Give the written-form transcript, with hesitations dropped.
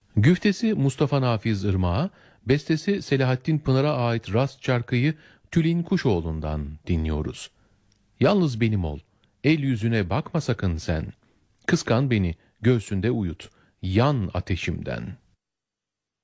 Güftesi Mustafa Nafiz Irmak'a, bestesi Selahattin Pınar'a ait rast şarkıyı Tülin Kuşoğlu'ndan dinliyoruz. Yalnız benim ol, el yüzüne bakma sakın sen. Kıskan beni, göğsünde uyut, yan ateşimden.''